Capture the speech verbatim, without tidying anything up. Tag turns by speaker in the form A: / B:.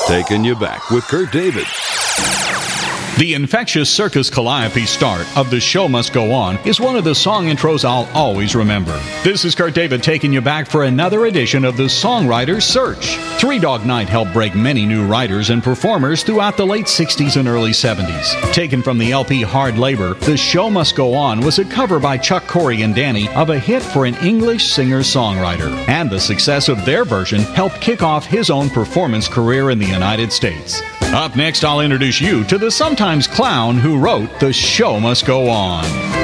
A: Taking You Back with Kurt David.
B: The infectious Circus Calliope start of The Show Must Go On is one of the song intros I'll always remember. This is Kurt David taking you back for another edition of the Songwriter's Search. Three Dog Night helped break many new writers and performers throughout the late sixties and early seventies. Taken from the L P Hard Labor, The Show Must Go On was a cover by Chuck Corey and Danny of a hit for an English singer-songwriter. And the success of their version helped kick off his own performance career in the United States. Up next, I'll introduce you to the sometimes clown who wrote The Show Must Go On.